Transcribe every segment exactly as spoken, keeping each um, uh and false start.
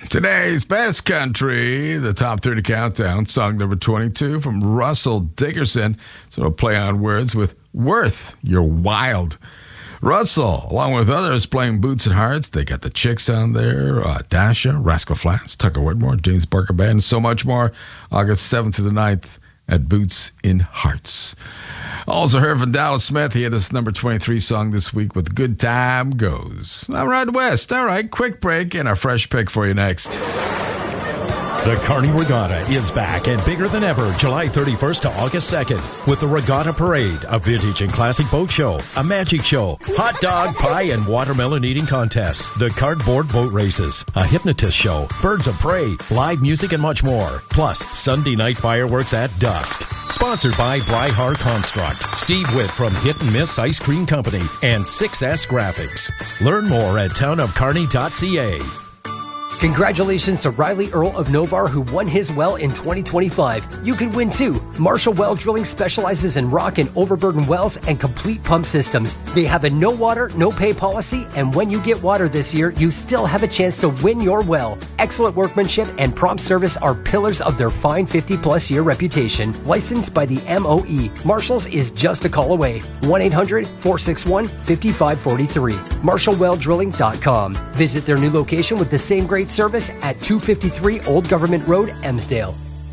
Today's best country, the top thirty countdown, song number twenty-two from Russell Dickerson. So a play on words with Worth, You're Wild. Russell, along with others playing Boots and Hearts. They got the Chicks on there, uh, Dasha, Rascal Flatts, Tucker Whitmore, James Barker Band, and so much more. August seventh to the ninth at Boots in Hearts. Also heard from Dallas Smith. He had his number twenty-three song this week with Good Time Goes. All right, West. All right, quick break and our fresh pick for you next. The Kearney Regatta is back and bigger than ever July thirty-first to August second with the Regatta Parade, a vintage and classic boat show, a magic show, hot dog, pie, and watermelon eating contests, the cardboard boat races, a hypnotist show, birds of prey, live music, and much more. Plus, Sunday night fireworks at dusk. Sponsored by Bryhar Construct, Steve Witt from Hit and Miss Ice Cream Company, and six S Graphics. Learn more at town of kearney dot c a. Congratulations to Riley Earl of Novar, who won his well in twenty twenty-five. You can win too. Marshall Well Drilling specializes in rock and overburden wells and complete pump systems. They have a no water, no pay policy, and when you get water this year, you still have a chance to win your well. Excellent workmanship and prompt service are pillars of their fine fifty plus year reputation. Licensed by the M O E. Marshall's is just a call away. one eight hundred, four six one, five five four three. marshall well drilling dot com. Visit their new location with the same great service at two fifty-three Old Government Road, Emsdale.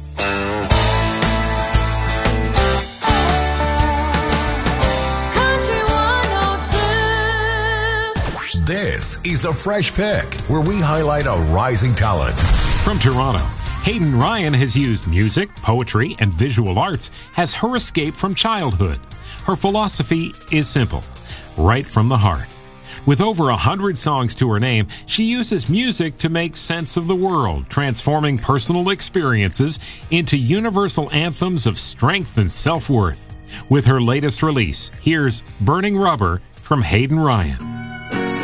This is a Fresh Pick, where we highlight a rising talent. From Toronto, Hayden Ryan has used music, poetry, and visual arts as her escape from childhood. Her philosophy is simple: right from the heart. With over a hundred songs to her name, she uses music to make sense of the world, transforming personal experiences into universal anthems of strength and self-worth. With her latest release, here's Burning Rubber from Hayden Ryan.